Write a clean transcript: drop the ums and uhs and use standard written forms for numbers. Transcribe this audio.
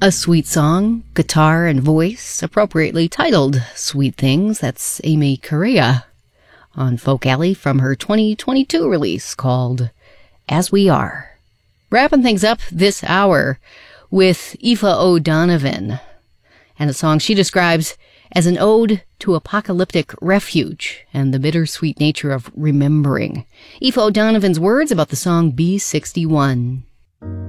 A sweet song, guitar and voice, appropriately titled Sweet Things. That's Amy Correa on Folk Alley from her 2022 release called As We Are. Wrapping things up this hour with Aoife O'Donovan and a song she describes as an ode to apocalyptic refuge and the bittersweet nature of remembering. Aoife O'Donovan's words about the song B-61.